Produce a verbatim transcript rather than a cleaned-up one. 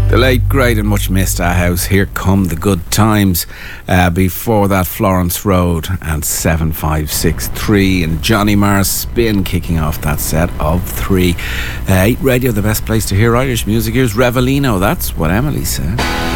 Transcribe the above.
The late, great and much missed Our House. Here Come the Good Times. Uh, before that, Florence Road and seven five six three and Johnny Marr's Spin kicking off that set of three. Uh, eight Radio, the best place to hear Irish music. Here's Revelino. That's what Emily said.